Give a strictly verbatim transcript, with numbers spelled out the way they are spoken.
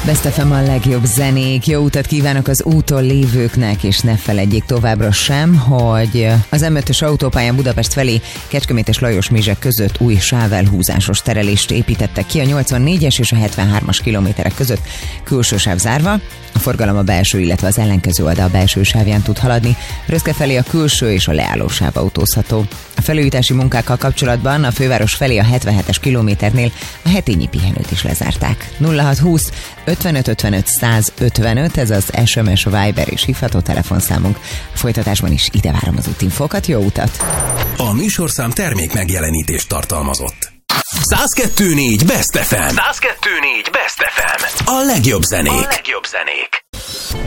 Best ef em a legjobb zenék. Jó utat kívánok az úton lévőknek, és ne feledjék továbbra sem, hogy az em ötös autópályán Budapest felé Kecskemét és Lajos-Mizsek között új sávelhúzásos terelést építettek ki a nyolcvannégyes és a hetvenhármas kilométerek között, külső sáv zárva. A forgalom a belső, illetve az ellenkező oldal belső sávján tud haladni, Röszke felé a külső és a leálló sáv autózható. A felújítási munkákkal kapcsolatban a főváros felé a hetvenhetes kilométernél a hetényi pihenőt is lezárták. nulla hat húsz ötvenöt ötvenöt százötvenöt, ez az es em es, Viber és hívható telefonszámunk. A folytatásban is ide várom az útinfokat, jó utat! A műsorszám termék megjelenítést tartalmazott. száz kettő négy Best ef em. száz kettő négy Best ef em. A legjobb zenék. A legjobb zenék.